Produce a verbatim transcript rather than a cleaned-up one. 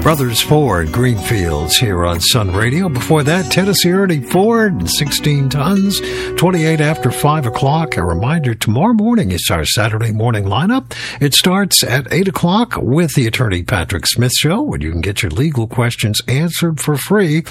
Brothers Ford, Greenfields here on Sun Radio. Before that, Tennessee Ernie Ford, sixteen tons, twenty-eight after five o'clock. A reminder, tomorrow morning is our Saturday morning lineup. It starts at eight o'clock with the Attorney Patrick Smith Show, where you can get your legal questions answered for free.